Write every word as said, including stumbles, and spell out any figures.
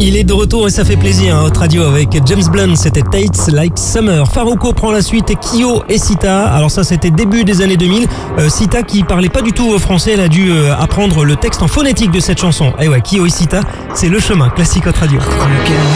Il est de retour et ça fait plaisir, hein, Hot Radio avec James Blunt, c'était Tates Like Summer. Farruko prend la suite et Kyo et Sita. Alors ça c'était début des années deux mille. Euh, Sita qui parlait pas du tout français, elle a dû euh, apprendre le texte en phonétique de cette chanson. Et ouais, Kyo et Sita, c'est le chemin classique Hot Radio.